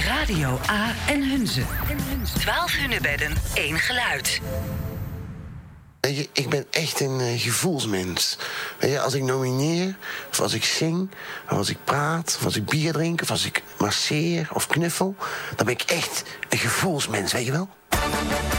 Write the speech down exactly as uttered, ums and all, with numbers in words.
Radio A en Hunze. Twaalf Hunnebedden, één geluid. Weet je, ik ben echt een uh, gevoelsmens. Weet je, als ik nomineer, of als ik zing, of als ik praat, of als ik bier drink, of als ik masseer of knuffel, dan ben ik echt een gevoelsmens, weet je wel?